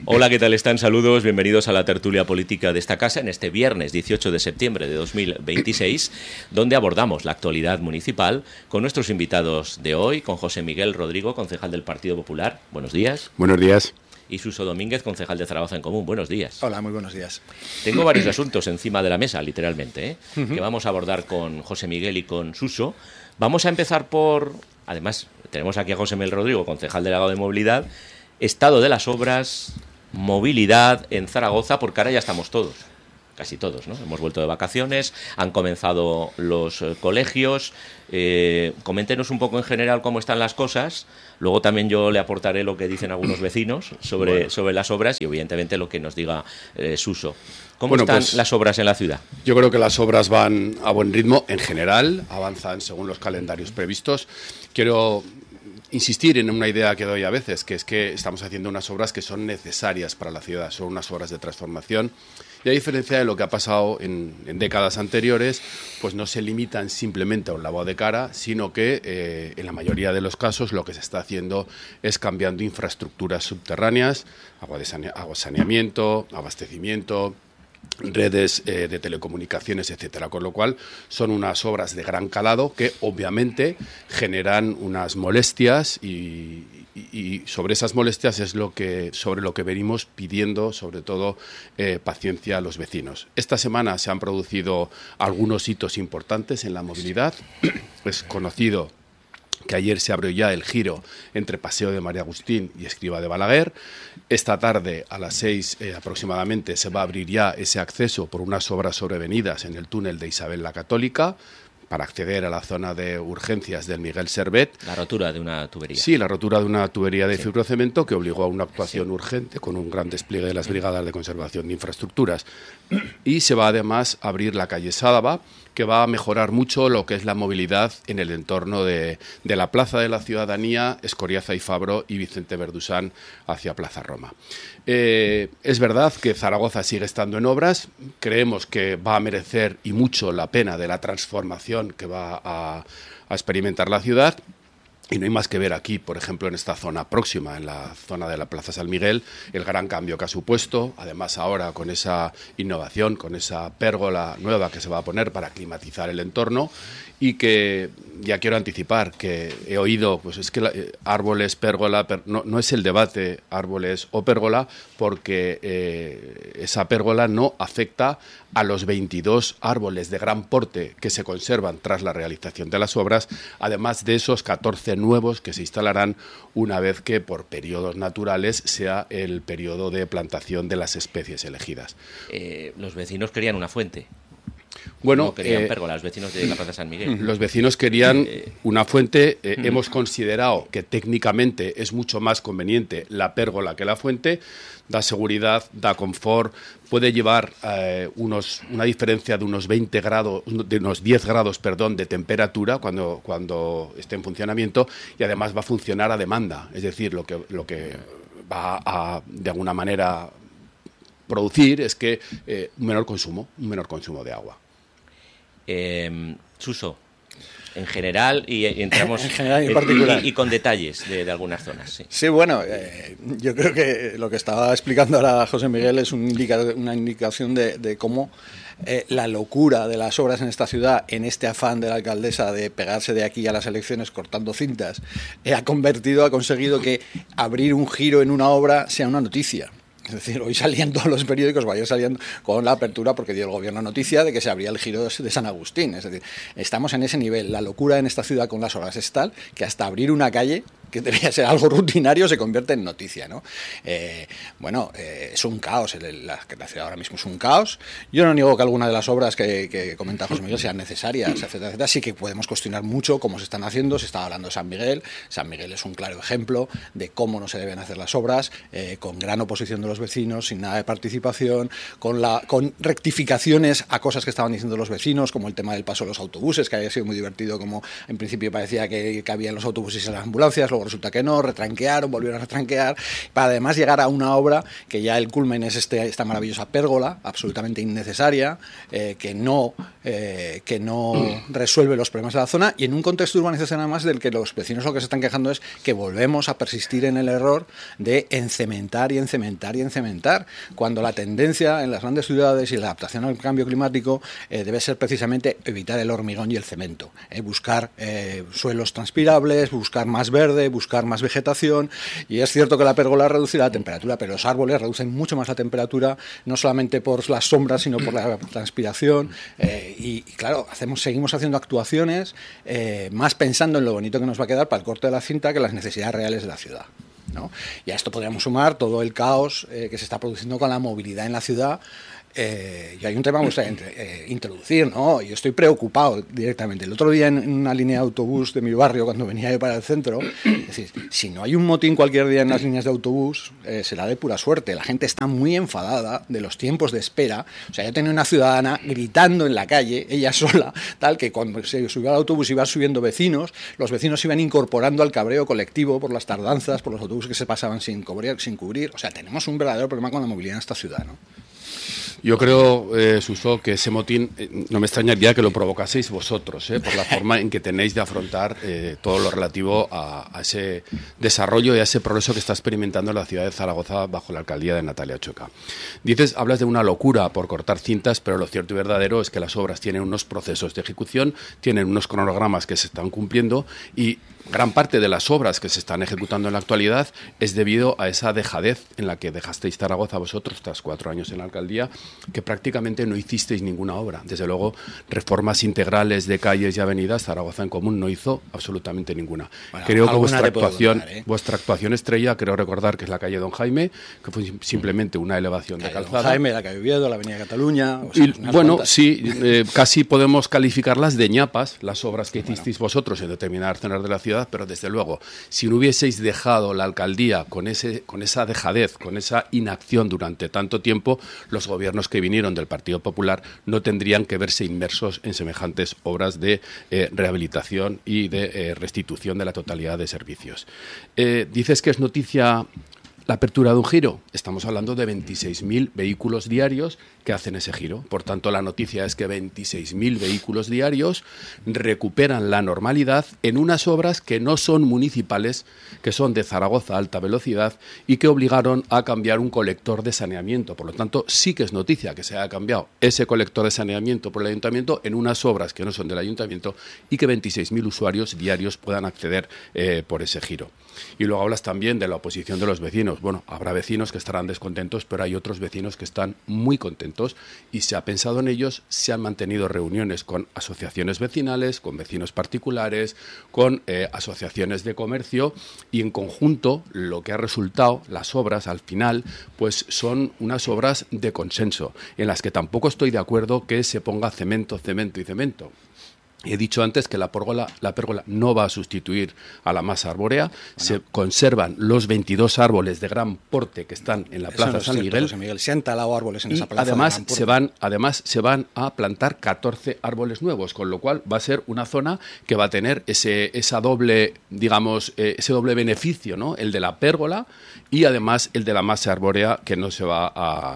Hola, ¿qué tal están? Saludos, bienvenidos a la tertulia política de esta casa en este viernes 18 de septiembre de 2026, donde abordamos la actualidad municipal con nuestros invitados de hoy, con José Miguel Rodrigo, concejal del Partido Popular. Buenos días. Buenos días. Y Suso Domínguez, concejal de Zaragoza en Común. Buenos días. Hola, muy buenos días. Tengo varios asuntos encima de la mesa, literalmente, que vamos a abordar con José Miguel y con Suso. Vamos a empezar por... Además, tenemos aquí a José Miguel Rodrigo, concejal delegado de Movilidad. Estado de las obras, movilidad en Zaragoza, porque ahora ya estamos todos, casi todos, ¿no? Hemos vuelto de vacaciones, han comenzado los colegios. Coméntenos un poco en general cómo están las cosas. Luego también yo le aportaré lo que dicen algunos vecinos sobre las obras y evidentemente lo que nos diga Suso. ¿Cómo están las obras en la ciudad? Yo creo que las obras van a buen ritmo en general, avanzan según los calendarios previstos. Quiero insistir en una idea que doy a veces, que es que estamos haciendo unas obras que son necesarias para la ciudad, son unas obras de transformación. Y a diferencia de lo que ha pasado en décadas anteriores, pues no se limitan simplemente a un lavado de cara, sino que en la mayoría de los casos lo que se está haciendo es cambiando infraestructuras subterráneas, agua saneamiento, abastecimiento, redes de telecomunicaciones, etcétera, con lo cual son unas obras de gran calado que obviamente generan unas molestias y sobre esas molestias es sobre lo que venimos pidiendo, sobre todo paciencia a los vecinos. Esta semana se han producido algunos hitos importantes en la movilidad. Es conocido que ayer se abrió ya el giro entre Paseo de María Agustín y Escriba de Balaguer. Esta tarde, a las 6 aproximadamente, se va a abrir ya ese acceso por unas obras sobrevenidas en el túnel de Isabel la Católica para acceder a la zona de urgencias del Miguel Servet. La rotura de una tubería. Sí, la rotura de una tubería de fibrocemento que obligó a una actuación urgente con un gran despliegue de las brigadas de conservación de infraestructuras. Y se va además a abrir la calle Sádava, que va a mejorar mucho lo que es la movilidad en el entorno de la Plaza de la Ciudadanía, Escoriaza y Fabro y Vicente Verdusán hacia Plaza Roma. Es verdad que Zaragoza sigue estando en obras, creemos que va a merecer y mucho la pena de la transformación que va a experimentar la ciudad. Y no hay más que ver aquí, por ejemplo, en esta zona próxima, en la zona de la Plaza San Miguel, el gran cambio que ha supuesto, además ahora con esa innovación, con esa pérgola nueva que se va a poner para climatizar el entorno y que ya quiero anticipar que he oído, pues es que árboles, pérgola, no es el debate árboles o pérgola, porque esa pérgola no afecta a los 22 árboles de gran porte que se conservan tras la realización de las obras, además de esos 14 nuevos que se instalarán una vez que por periodos naturales sea el periodo de plantación de las especies elegidas. Los vecinos querían una fuente. Bueno, no querían pérgola, los vecinos de la Plaza San Miguel. Los vecinos querían una fuente. Hemos considerado que técnicamente es mucho más conveniente la pérgola que la fuente. Da seguridad, da confort, puede llevar una diferencia de unos 20 grados, de unos 10 grados, de temperatura cuando esté en funcionamiento y además va a funcionar a demanda. Es decir, lo que va a, de alguna manera, producir es que un menor consumo de agua. Suso, en general y entramos en general y en particular y con detalles de algunas zonas. Sí, bueno, yo creo que lo que estaba explicando ahora José Miguel es una indicación de cómo la locura de las obras en esta ciudad, en este afán de la alcaldesa de pegarse de aquí a las elecciones cortando cintas, ha conseguido que abrir un giro en una obra sea una noticia. Es decir, hoy salían todos los periódicos, vaya saliendo con la apertura porque dio el gobierno noticia de que se abría el giro de San Agustín. Es decir, estamos en ese nivel. La locura en esta ciudad con las obras es tal que hasta abrir una calle, que debería ser algo rutinario, se convierte en noticia, ¿no? Es un caos. La ciudad ahora mismo es un caos. Yo no niego que alguna de las obras que comenta José Miguel sean necesarias, etcétera, etcétera. Sí que podemos cuestionar mucho cómo se están haciendo. Se estaba hablando de San Miguel. San Miguel es un claro ejemplo de cómo no se deben hacer las obras, con gran oposición de los vecinos, sin nada de participación, con rectificaciones a cosas que estaban diciendo los vecinos, como el tema del paso de los autobuses, que había sido muy divertido, como en principio parecía que cabían los autobuses en las ambulancias, luego luego resulta que no, retranquearon, volvieron a retranquear, para además llegar a una obra que ya el culmen es esta maravillosa pérgola, absolutamente innecesaria, que no resuelve los problemas de la zona, y en un contexto de urbanización además del que los vecinos lo que se están quejando es que volvemos a persistir en el error de encementar y encementar y encementar, cuando la tendencia en las grandes ciudades y la adaptación al cambio climático debe ser precisamente evitar el hormigón y el cemento, buscar suelos transpirables, buscar más verde, buscar más vegetación, y es cierto que la pérgola reduce la temperatura, pero los árboles reducen mucho más la temperatura, no solamente por las sombras, sino por la transpiración, y claro, seguimos haciendo actuaciones más pensando en lo bonito que nos va a quedar para el corte de la cinta que las necesidades reales de la ciudad, ¿no? Y a esto podríamos sumar todo el caos que se está produciendo con la movilidad en la ciudad. Y hay un tema que me gustaría introducir, ¿no? Yo estoy preocupado directamente. El otro día en una línea de autobús de mi barrio, cuando venía yo para el centro, es decir, si no hay un motín cualquier día en las líneas de autobús, será de pura suerte. La gente está muy enfadada de los tiempos de espera. O sea, yo tenía una ciudadana gritando en la calle, ella sola, tal que cuando se subía al autobús iban subiendo vecinos, los vecinos iban incorporando al cabreo colectivo por las tardanzas, por los autobuses que se pasaban sin cubrir. O sea, tenemos un verdadero problema con la movilidad en esta ciudad, ¿no? Yo creo, Suso, que ese motín no me extrañaría que lo provocaseis vosotros, por la forma en que tenéis de afrontar todo lo relativo a ese desarrollo y a ese progreso que está experimentando la ciudad de Zaragoza bajo la alcaldía de Natalia Choca. Hablas de una locura por cortar cintas, pero lo cierto y verdadero es que las obras tienen unos procesos de ejecución, tienen unos cronogramas que se están cumpliendo, y gran parte de las obras que se están ejecutando en la actualidad es debido a esa dejadez en la que dejasteis Zaragoza vosotros tras 4 años en la alcaldía, que prácticamente no hicisteis ninguna obra. Desde luego, reformas integrales de calles y avenidas, Zaragoza en Común no hizo absolutamente ninguna. Bueno, creo que vuestra actuación estrella, creo recordar que es la calle Don Jaime, que fue simplemente una elevación de calzada. Don Jaime, la calle Oviedo, la avenida Cataluña. Casi podemos calificarlas de ñapas, las obras que hicisteis vosotros en determinadas zonas de la ciudad, pero desde luego, si no hubieseis dejado la alcaldía con esa dejadez, con esa inacción durante tanto tiempo, los gobiernos que vinieron del Partido Popular no tendrían que verse inmersos en semejantes obras de rehabilitación y de restitución de la totalidad de servicios. Dices que es noticia la apertura de un giro. Estamos hablando de 26.000 vehículos diarios que hacen ese giro. Por tanto, la noticia es que 26.000 vehículos diarios recuperan la normalidad en unas obras que no son municipales, que son de Zaragoza alta velocidad y que obligaron a cambiar un colector de saneamiento. Por lo tanto, sí que es noticia que se haya cambiado ese colector de saneamiento por el ayuntamiento en unas obras que no son del ayuntamiento y que 26.000 usuarios diarios puedan acceder por ese giro. Y luego hablas también de la oposición de los vecinos. Bueno, habrá vecinos que estarán descontentos, pero hay otros vecinos que están muy contentos y se ha pensado en ellos, se han mantenido reuniones con asociaciones vecinales, con vecinos particulares, con asociaciones de comercio, y en conjunto lo que ha resultado, las obras al final, pues son unas obras de consenso, en las que tampoco estoy de acuerdo que se ponga cemento, cemento y cemento. He dicho antes que la pérgola no va a sustituir a la masa arbórea. Bueno, se conservan los 22 árboles de gran porte que están en la Plaza San Miguel. José Miguel. Se han talado árboles en esa plaza. Además, se van a plantar 14 árboles nuevos, con lo cual va a ser una zona que va a tener ese doble beneficio, ¿no? El de la pérgola y además el de la masa arbórea, que no se va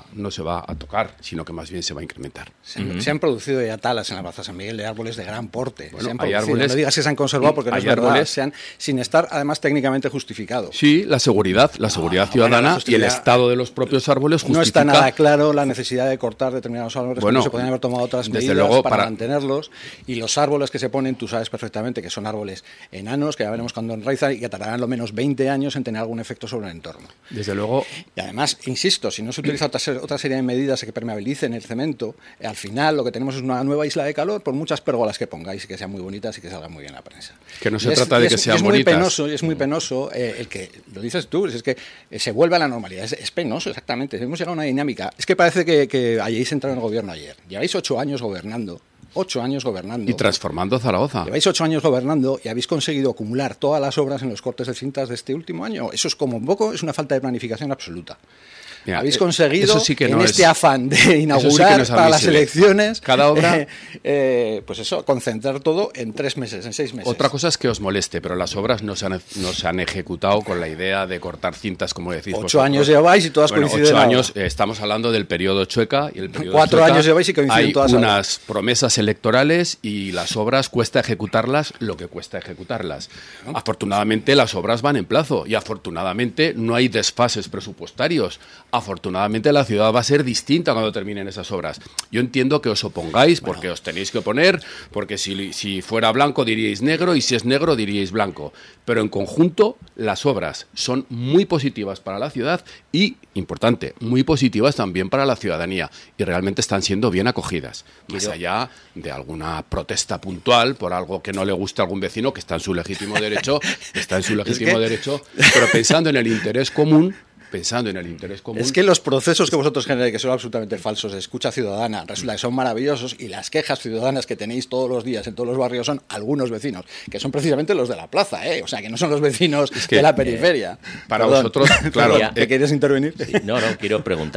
a tocar, sino que más bien se va a incrementar. Se han producido ya talas en la Plaza San Miguel de árboles de gran porte. Bueno, hay árboles, no digas que se han conservado porque no es verdad, árboles, sin estar además técnicamente justificados. Sí, la seguridad ciudadana y el estado de los propios árboles justifica. No está nada claro la necesidad de cortar determinados árboles, porque se podrían haber tomado otras medidas para mantenerlos, y los árboles que se ponen, tú sabes perfectamente que son árboles enanos, que ya veremos cuando enraizan y que tardarán lo menos 20 años en tener algún efecto sobre el entorno. Desde luego. Y además, insisto, si no se utiliza otra serie de medidas que permeabilicen el cemento, al final lo que tenemos es una nueva isla de calor por muchas pérgolas que pongáis y que sean muy bonitas y que salgan muy bien a la prensa. Que no se trata de que sean bonitas. Es muy penoso el que, lo dices tú, es que se vuelve a la normalidad. Es penoso, exactamente. Hemos llegado a una dinámica. Es que parece que hayáis entrado en el gobierno ayer. Lleváis 8 años gobernando. 8 años gobernando. Y transformando Zaragoza. Lleváis 8 años gobernando y habéis conseguido acumular todas las obras en los cortes de cintas de este último año. Eso es como un poco, es una falta de planificación absoluta. Mira, habéis conseguido, eso sí que no en este afán de inaugurar no es para las admisible. elecciones, Cada obra... pues eso, concentrar todo en 3 meses, en 6 meses. Otra cosa es que os moleste, pero las obras no se han ejecutado con la idea de cortar cintas, como decís 8 vosotros. años lleváis y todas coinciden 8 ahora. años, estamos hablando del periodo Chueca y el periodo 4 Chueca, años lleváis y coinciden hay todas ahora. unas promesas electorales y las obras cuesta ejecutarlas lo que cuesta ejecutarlas. Afortunadamente las obras van en plazo y afortunadamente no hay desfases presupuestarios. Afortunadamente la ciudad va a ser distinta cuando terminen esas obras. Yo entiendo que os opongáis porque os tenéis que oponer, porque si fuera blanco diríais negro y si es negro diríais blanco. Pero en conjunto las obras son muy positivas para la ciudad y, importante, muy positivas también para la ciudadanía y realmente están siendo bien acogidas. Más allá de alguna protesta puntual por algo que no le gusta a algún vecino, que está en su legítimo derecho, pero pensando en el interés común. Es que los procesos que vosotros generáis, que son absolutamente falsos, de escucha ciudadana, resulta que son maravillosos, y las quejas ciudadanas que tenéis todos los días en todos los barrios son algunos vecinos, que son precisamente los de la plaza, ¿eh? O sea, que no son los vecinos de la periferia. Para vosotros, claro. ¿Te quieres intervenir? Sí, no, quiero preguntar.